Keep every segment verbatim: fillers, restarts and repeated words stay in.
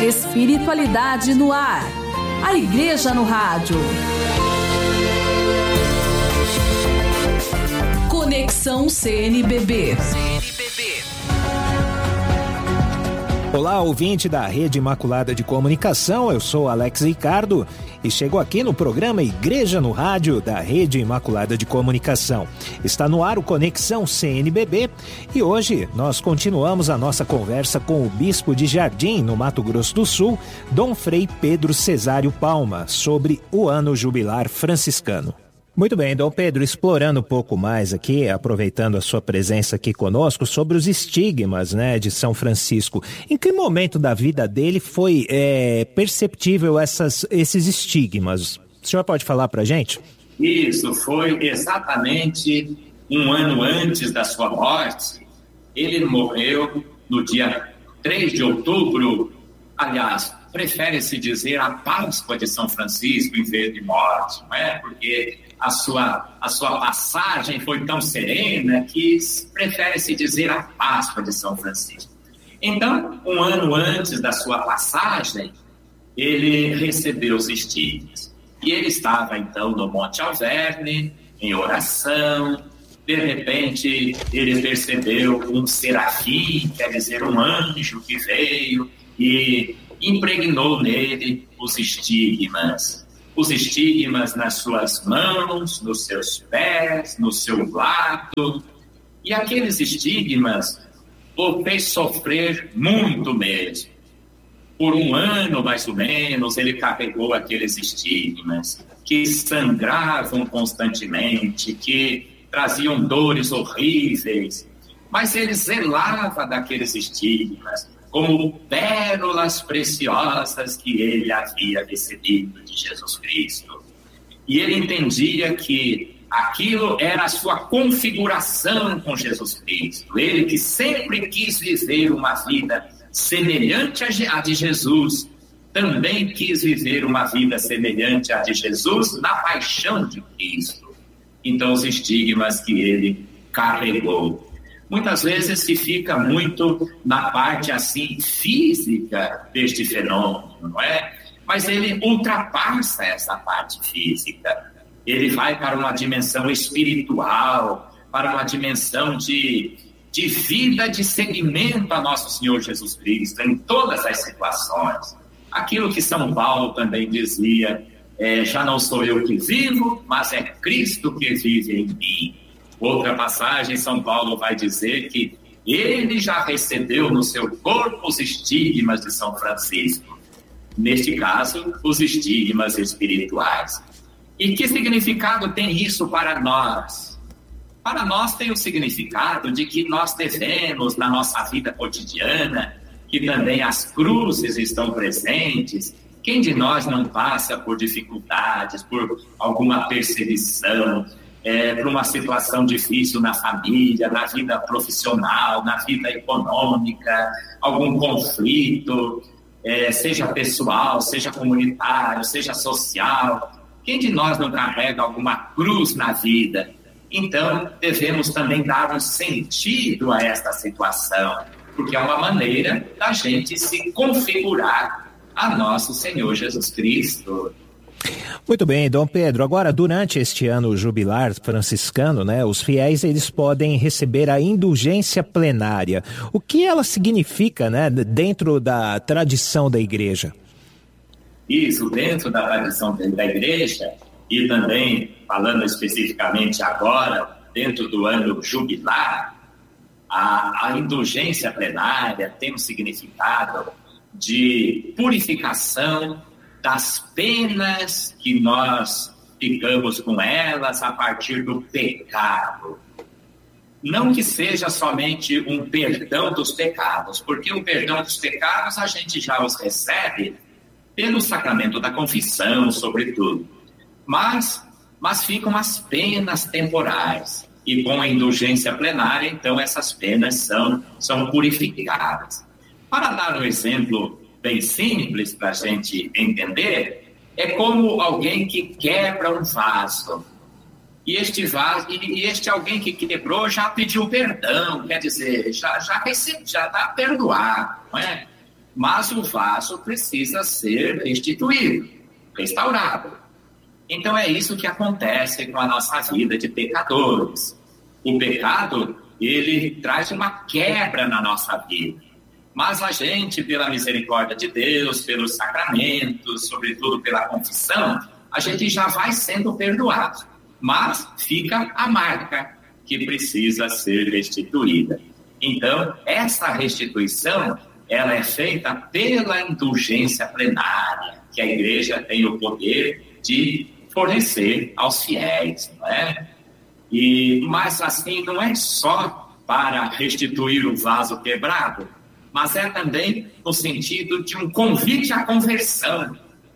Espiritualidade no ar. A Igreja no Rádio. Conexão C N B B. Olá, ouvinte da Rede Imaculada de Comunicação, eu sou Alex Ricardo e chego aqui no programa Igreja no Rádio da Rede Imaculada de Comunicação. Está no ar o Conexão C N B B e hoje nós continuamos a nossa conversa com o Bispo de Jardim, no Mato Grosso do Sul, Dom Frei Pedro Cesário Palma, sobre o Ano Jubilar Franciscano. Muito bem, Dom Pedro, explorando um pouco mais aqui, aproveitando a sua presença aqui conosco, sobre os estigmas, né, de São Francisco. Em que momento da vida dele foi é, perceptível essas, esses estigmas? O senhor pode falar para a gente? Isso, foi exatamente um ano antes da sua morte. Ele morreu no dia três de outubro, aliás, prefere-se dizer a Páscoa de São Francisco em vez de morte, não é? Porque a sua, a sua passagem foi tão serena que prefere-se dizer a Páscoa de São Francisco. Então, um ano antes da sua passagem, ele recebeu os estigmas. E ele estava, então, no Monte Alverne, em oração. De repente, ele percebeu um serafim, quer dizer, um anjo que veio e impregnou nele os estigmas. Os estigmas nas suas mãos, nos seus pés, no seu lado. E aqueles estigmas o fez sofrer muito mesmo. Por um ano, mais ou menos, ele carregou aqueles estigmas que sangravam constantemente, que traziam dores horríveis. Mas ele zelava daqueles estigmas como pérolas preciosas que ele havia recebido de Jesus Cristo. E ele entendia que aquilo era a sua configuração com Jesus Cristo. Ele que sempre quis viver uma vida semelhante à de Jesus, também quis viver uma vida semelhante à de Jesus na paixão de Cristo. Então, os estigmas que ele carregou. Muitas vezes se fica muito na parte, assim, física deste fenômeno, não é? Mas ele ultrapassa essa parte física. Ele vai para uma dimensão espiritual, para uma dimensão de, de vida, de seguimento a nosso Senhor Jesus Cristo, em todas as situações. Aquilo que São Paulo também dizia, é, já não sou eu que vivo, mas é Cristo que vive em mim. Outra passagem, São Paulo vai dizer que ele já recebeu no seu corpo os estigmas de São Francisco. Neste caso, os estigmas espirituais. E que significado tem isso para nós? Para nós tem o significado de que nós devemos, na nossa vida cotidiana, que também as cruzes estão presentes. Quem de nós não passa por dificuldades, por alguma perseguição, É, para uma situação difícil na família, na vida profissional, na vida econômica, algum conflito, é, seja pessoal, seja comunitário, seja social. Quem de nós não carrega alguma cruz na vida? Então, devemos também dar um sentido a esta situação, porque é uma maneira da gente se configurar a nosso Senhor Jesus Cristo. Muito bem, Dom Pedro. Agora, durante este ano jubilar franciscano, né, os fiéis eles podem receber a indulgência plenária. O que ela significa, né, dentro da tradição da Igreja? Isso, dentro da tradição da Igreja, e também, falando especificamente agora, dentro do ano jubilar, a, a indulgência plenária tem um significado de purificação das penas que nós ficamos com elas a partir do pecado. Não que seja somente um perdão dos pecados, porque o perdão dos pecados a gente já os recebe pelo sacramento da confissão, sobretudo. Mas, mas ficam as penas temporais. E com a indulgência plenária, então, essas penas são, são purificadas. Para dar um exemplo bem simples para a gente entender, é como alguém que quebra um vaso. E este vaso, e este alguém que quebrou já pediu perdão, quer dizer, já já já está perdoado, não é? mas o vaso precisa ser restituído, restaurado. Então é isso que acontece com a nossa vida de pecadores. O pecado, ele traz uma quebra na nossa vida. Mas a gente, pela misericórdia de Deus, pelos sacramentos, sobretudo pela confissão, a gente já vai sendo perdoado. Mas fica a marca que precisa ser restituída. Então, essa restituição, ela é feita pela indulgência plenária, que a igreja tem o poder de fornecer aos fiéis, não é? E, mas assim, não é só para restituir o vaso quebrado, mas é também no sentido de um convite à conversão,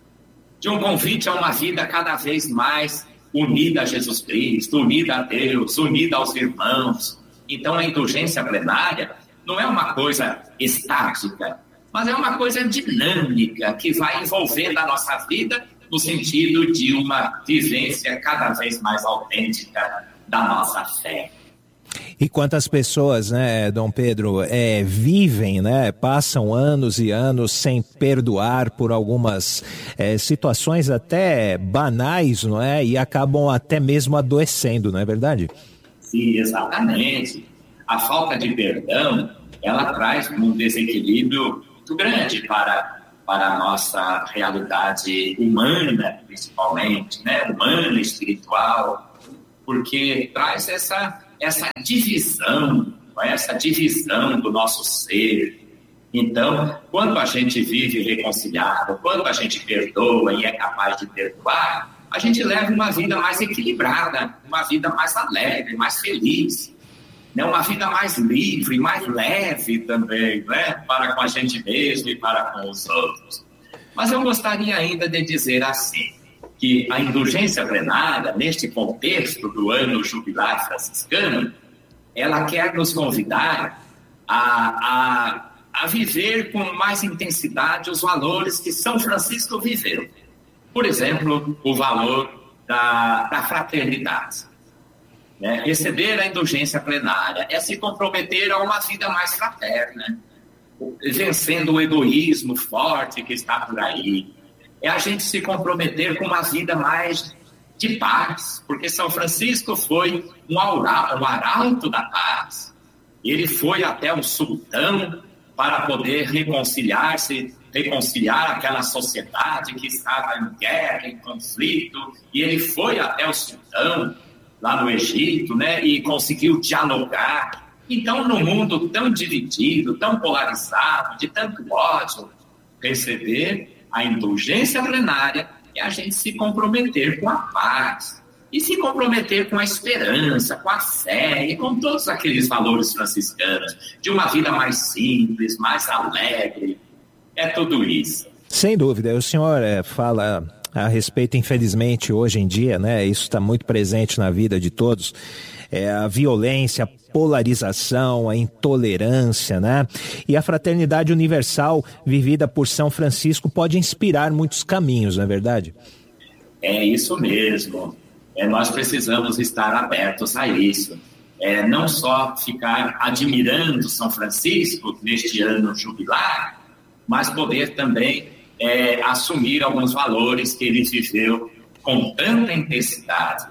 de um convite a uma vida cada vez mais unida a Jesus Cristo, unida a Deus, unida aos irmãos. Então, a indulgência plenária não é uma coisa estática, mas é uma coisa dinâmica que vai envolvendo a nossa vida no sentido de uma vivência cada vez mais autêntica da nossa fé. E quantas pessoas, né, Dom Pedro, é, vivem, né, passam anos e anos sem perdoar por algumas é, situações até banais, não é? E acabam até mesmo adoecendo, não é verdade? Sim, exatamente. A falta de perdão, ela traz um desequilíbrio muito grande para, para a nossa realidade humana, principalmente, né? Humana, espiritual, porque traz essa, essa divisão, essa divisão do nosso ser. Então, quando a gente vive reconciliado, quando a gente perdoa e é capaz de perdoar, a gente leva uma vida mais equilibrada, uma vida mais alegre, mais feliz, né? Uma vida mais livre, mais leve também, né? Para com a gente mesmo e para com os outros. Mas eu gostaria ainda de dizer assim, que a indulgência plenária, neste contexto do ano jubilar franciscano, ela quer nos convidar a, a, a viver com mais intensidade os valores que São Francisco viveu. Por exemplo, o valor da, da fraternidade. Né? Receber a indulgência plenária é se comprometer a uma vida mais fraterna, vencendo o egoísmo forte que está por aí. É a gente se comprometer com uma vida mais de paz, porque São Francisco foi um arauto da paz. Ele foi até o sultão para poder reconciliar-se, reconciliar aquela sociedade que estava em guerra, em conflito, e ele foi até o sultão, lá no Egito, né, e conseguiu dialogar. Então, no mundo tão dividido, tão polarizado, de tanto ódio, receber a indulgência plenária é a gente se comprometer com a paz, e se comprometer com a esperança, com a fé e com todos aqueles valores franciscanos, de uma vida mais simples, mais alegre. É tudo isso. Sem dúvida. O senhor é, fala a respeito, infelizmente, hoje em dia, né? Isso está muito presente na vida de todos. É, a violência, a polarização, a intolerância, né? E a fraternidade universal vivida por São Francisco pode inspirar muitos caminhos, não é verdade? É isso mesmo. É, nós precisamos estar abertos a isso. É, não só ficar admirando São Francisco neste ano jubilar, mas poder também é, assumir alguns valores que ele viveu com tanta intensidade.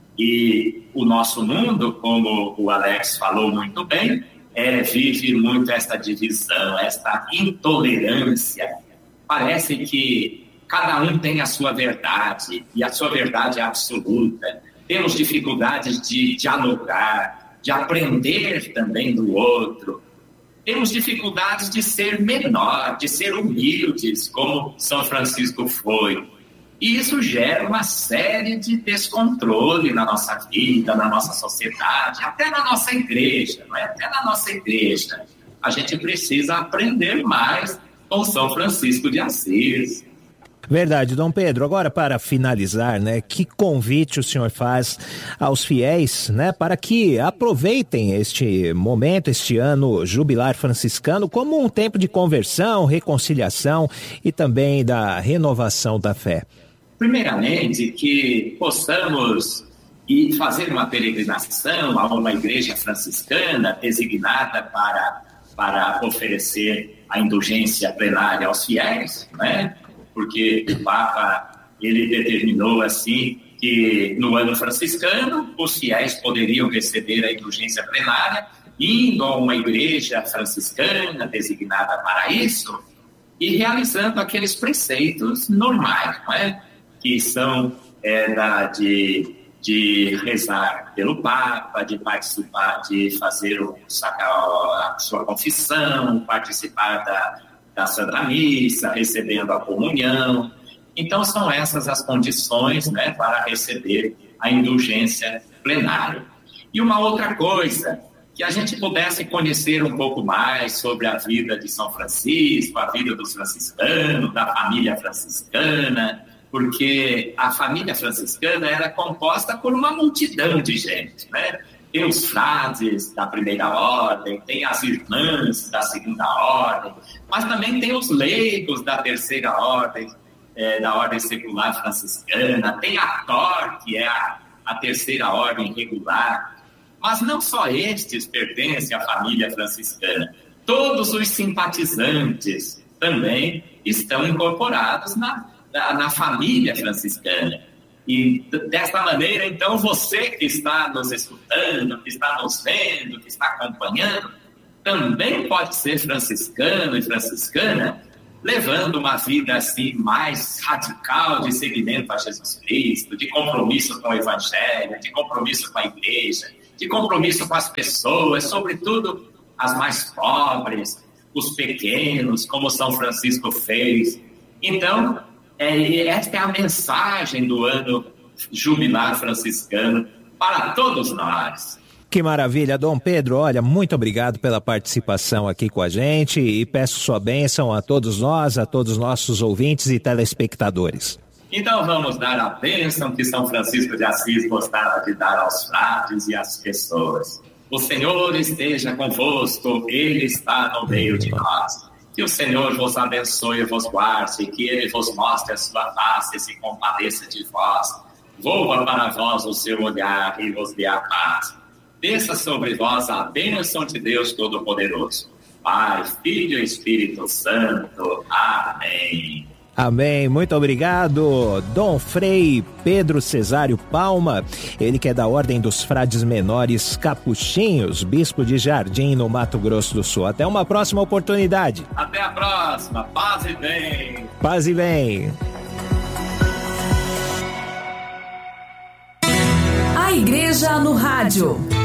E o nosso mundo, como o Alex falou muito bem, é, vive muito esta divisão, esta intolerância. Parece que cada um tem a sua verdade, e a sua verdade é absoluta. Temos dificuldades de dialogar, de aprender também do outro. Temos dificuldades de ser menor, de ser humildes, como São Francisco foi. E isso gera uma série de descontrole na nossa vida, na nossa sociedade, até na nossa igreja, não é? Até na nossa igreja. A gente precisa aprender mais com São Francisco de Assis. Verdade, Dom Pedro. Agora, para finalizar, né, que convite o senhor faz aos fiéis, né, para que aproveitem este momento, este ano jubilar franciscano, como um tempo de conversão, reconciliação e também da renovação da fé? Primeiramente, que possamos ir fazer uma peregrinação a uma igreja franciscana designada para para oferecer a indulgência plenária aos fiéis, né? Porque o Papa, ele determinou assim que no ano franciscano os fiéis poderiam receber a indulgência plenária indo a uma igreja franciscana designada para isso e realizando aqueles preceitos normais, não é? Que são é, da, de, de rezar pelo Papa, de participar, de fazer o, a sua confissão, participar da, da Santa Missa, recebendo a comunhão. Então, são essas as condições, né, para receber a indulgência plenária. E uma outra coisa, que a gente pudesse conhecer um pouco mais sobre a vida de São Francisco, a vida dos franciscanos, da família franciscana, porque a família franciscana era composta por uma multidão de gente, né? Tem os frades da primeira ordem, tem as irmãs da segunda ordem, mas também tem os leigos da terceira ordem, é, da ordem secular franciscana, tem a T O R, que é a, a terceira ordem regular. Mas não só estes pertencem à família franciscana. Todos os simpatizantes também estão incorporados na, na, na família franciscana. E desta maneira, então, você que está nos escutando, que está nos vendo, que está acompanhando, também pode ser franciscano e franciscana, levando uma vida assim mais radical de seguimento a Jesus Cristo, de compromisso com o Evangelho, de compromisso com a igreja, de compromisso com as pessoas, sobretudo as mais pobres, os pequenos, como São Francisco fez. Então, é, esta é a mensagem do ano jubilar franciscano para todos nós. Que maravilha, Dom Pedro. Olha, muito obrigado pela participação aqui com a gente e peço sua bênção a todos nós, a todos os nossos ouvintes e telespectadores. Então vamos dar a bênção que São Francisco de Assis gostava de dar aos frades e às pessoas. O Senhor esteja convosco, Ele está no meio de nós. Que o Senhor vos abençoe e vos guarde, que Ele vos mostre a sua face e se compadeça de vós. Volva para vós o seu olhar e vos dê a paz. Desça sobre vós a bênção de Deus Todo-Poderoso. Pai, Filho e Espírito Santo. Amém. Amém, muito obrigado, Dom Frei Pedro Cesário Palma, ele que é da Ordem dos Frades Menores Capuchinhos, bispo de Jardim, no Mato Grosso do Sul. Até uma próxima oportunidade. Até a próxima, paz e bem. Paz e bem. A Igreja no Rádio.